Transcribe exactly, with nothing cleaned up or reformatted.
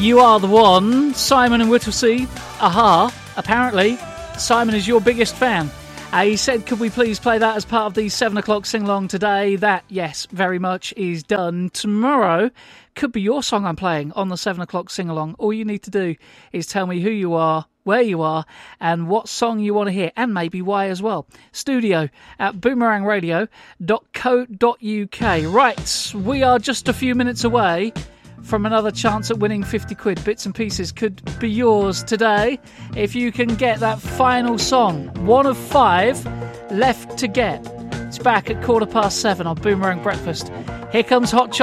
You Are the One, Simon and Whittlesea. Aha, apparently Simon is your biggest fan. Uh, he said, could we please play that as part of the seven o'clock sing-along today? That, yes, very much is done. Tomorrow could be your song I'm playing on the seven o'clock sing-along. All you need to do is tell me who you are, where you are, and what song you want to hear, and maybe why as well. Studio at boomerang radio dot co dot uk. Right, we are just a few minutes away from another chance at winning fifty quid. Bits and Pieces could be yours today if you can get that final song. One of five left to get. It's back at quarter past seven on Boomerang Breakfast. Here comes Hot Chocolate.